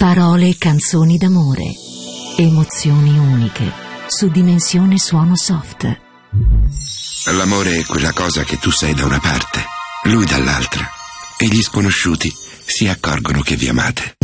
Parole e canzoni d'amore. Emozioni uniche su Dimensione Suono Soft. L'amore è quella cosa che tu sei da una parte, lui dall'altra, e gli sconosciuti si accorgono che vi amate.